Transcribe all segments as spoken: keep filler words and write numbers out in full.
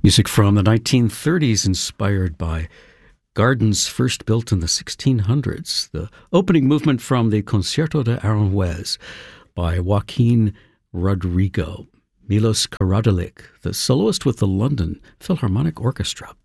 Music from the nineteen thirties inspired by gardens first built in the sixteen hundreds. The opening movement from the Concierto de Aranjuez by Joaquin Rodrigo. Milos Karadulik, the soloist with the London Philharmonic Orchestra.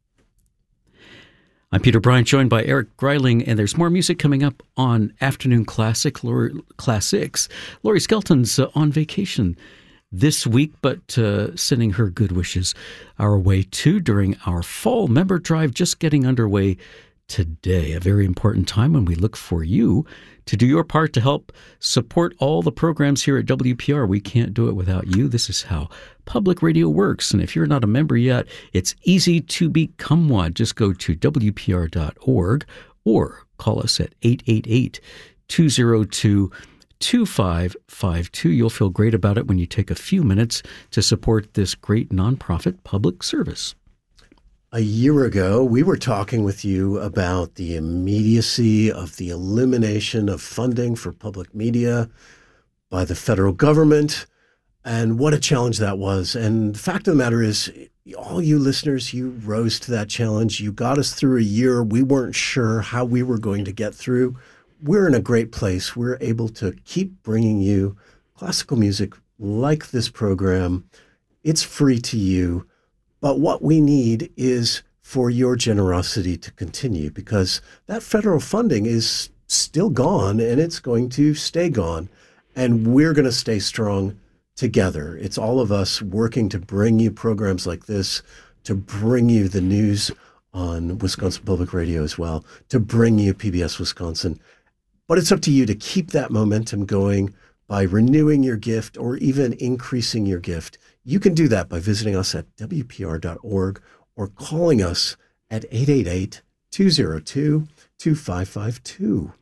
I'm Peter Bryant, joined by Eric Greiling, and there's more music coming up on Afternoon Classic, Lori, Classics. Laurie Skelton's uh, on vacation this week, but uh, sending her good wishes our way too during our fall member drive just getting underway today. A very important time when we look for you to do your part to help support all the programs here at W P R. We can't do it without you. This is how public radio works. And if you're not a member yet, it's easy to become one. Just go to W P R dot org or call us at eight eight eight, two oh two, two five five two. You'll feel great about it when you take a few minutes to support this great nonprofit public service. A year ago, we were talking with you about the immediacy of the elimination of funding for public media by the federal government and what a challenge that was. And the fact of the matter is, all you listeners, you rose to that challenge. You got us through a year we weren't sure how we were going to get through. We're in a great place. We're able to keep bringing you classical music like this program. It's free to you. But what we need is for your generosity to continue, because that federal funding is still gone and it's going to stay gone. And we're going to stay strong together. It's all of us working to bring you programs like this, to bring you the news on Wisconsin Public Radio as well, to bring you P B S Wisconsin. But it's up to you to keep that momentum going by renewing your gift or even increasing your gift. You can do that by visiting us at W P R dot org or calling us at eight eight eight, two oh two, two five five two.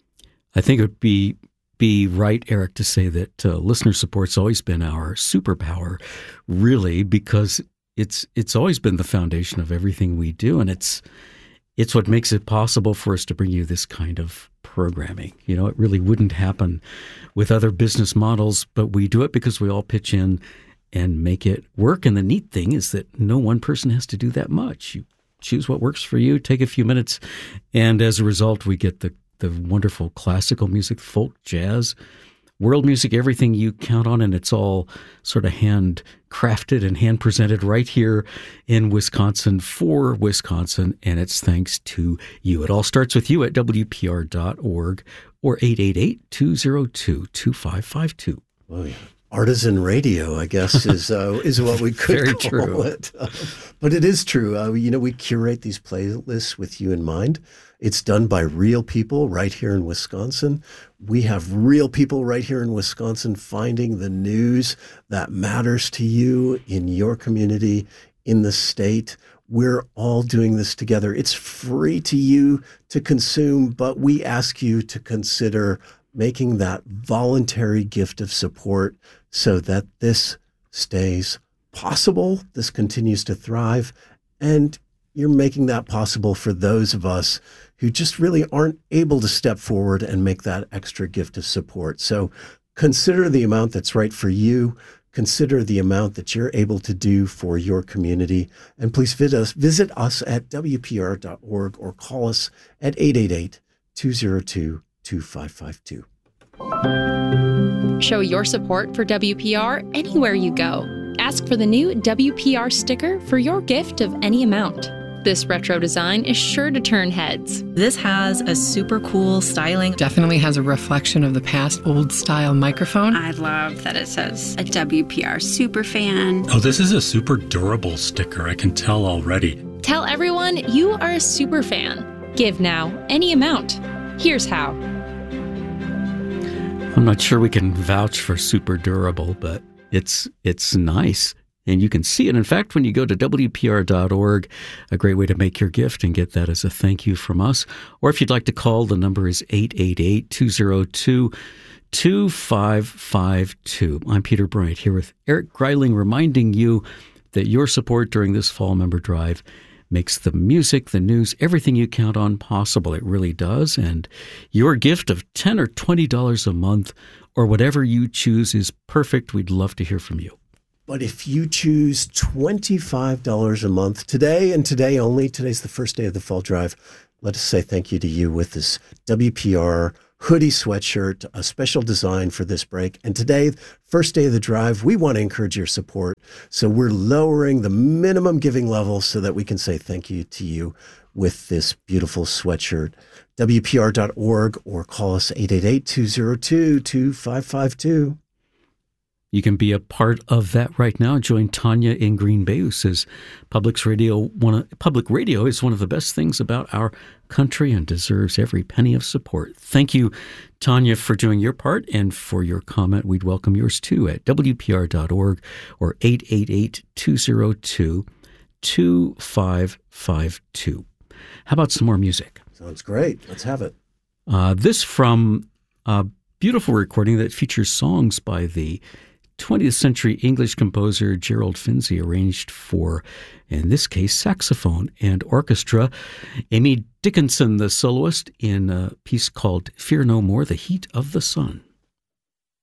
I think it would be be right, Eric, to say that uh, listener support's always been our superpower, really, because it's it's always been the foundation of everything we do, and it's it's what makes it possible for us to bring you this kind of programming. You know, it really wouldn't happen with other business models, but we do it because we all pitch in and make it work. And the neat thing is that no one person has to do that much. You choose what works for you, take a few minutes, and as a result, we get the, the wonderful classical music, folk, jazz, world music, everything you count on, and it's all sort of handcrafted and hand-presented right here in Wisconsin for Wisconsin, and it's thanks to you. It all starts with you at W P R dot org or eight eight eight, two oh two, two five five two. Oh, yeah. Artisan radio, I guess, is uh, is what we could Very call true. it. Uh, but it is true. Uh, you know, we curate these playlists with you in mind. It's done by real people right here in Wisconsin. We have real people right here in Wisconsin finding the news that matters to you in your community, in the state. We're all doing this together. It's free to you to consume, but we ask you to consider making that voluntary gift of support so that this stays possible, this continues to thrive, and you're making that possible for those of us who just really aren't able to step forward and make that extra gift of support. So consider the amount that's right for you. Consider the amount that you're able to do for your community. And please visit us, visit us at W P R dot org or call us at eight eight eight, two oh two, two five five two. Show your support for W P R anywhere you go. Ask for the new W P R sticker for your gift of any amount. This retro design is sure to turn heads. This has a super cool styling. Definitely has a reflection of the past old style microphone. I love that it says a W P R super fan. Oh, this is a super durable sticker. I can tell already. Tell everyone you are a super fan. Give now, any amount. Here's how. I'm not sure we can vouch for super durable, but it's it's nice. And you can see it. In fact, when you go to W P R dot org, a great way to make your gift and get that as a thank you from us. Or if you'd like to call, the number is eight eight eight, two oh two, two five five two. I'm Peter Bryant here with Eric Greiling, reminding you that your support during this fall member drive makes the music, the news, everything you count on possible. It really does. And your gift of ten dollars or twenty dollars a month or whatever you choose is perfect. We'd love to hear from you. But if you choose twenty-five dollars a month today and today only, today's the first day of the fall drive, let us say thank you to you with this W P R hoodie sweatshirt, a special design for this break. And today, first day of the drive, we want to encourage your support. So we're lowering the minimum giving level so that we can say thank you to you with this beautiful sweatshirt. W P R dot org or call us eight eight eight, two zero two, two five five two. You can be a part of that right now. Join Tanya in Green Bay, who says Public radio, one of, public radio is one of the best things about our country and deserves every penny of support. Thank you, Tanya, for doing your part and for your comment. We'd welcome yours too at W P R dot org or eight eight eight, two zero two, two five five two. How about some more music? Sounds great. Let's have it. Uh, this from a beautiful recording that features songs by the twentieth century English composer Gerald Finzi, arranged for, in this case, saxophone and orchestra. Amy Dickinson, the soloist, in a piece called Fear No More, The Heat of the Sun.